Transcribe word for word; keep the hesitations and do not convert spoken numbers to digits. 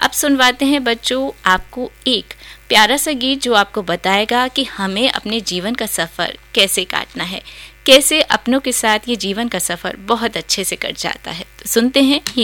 अब सुनवाते हैं बच्चों आपको एक प्यारा सा गीत जो आपको बताएगा कि हमें अपने जीवन का सफर कैसे काटना है, कैसे अपनों के साथ ये जीवन का सफर बहुत अच्छे से कट जाता है। तो सुनते हैं ये